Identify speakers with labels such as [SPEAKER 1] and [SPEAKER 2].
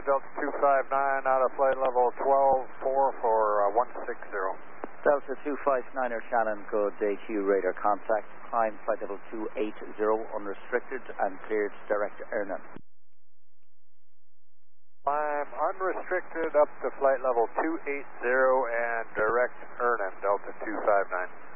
[SPEAKER 1] Lima Delta 259 out of flight level 12-4 for 160.
[SPEAKER 2] Delta 259er Shannon, good AQ radar contact. Climb flight level 280, unrestricted and cleared direct to Ernan.
[SPEAKER 1] Climb unrestricted up to flight level 280 and direct Ernan, Delta 259.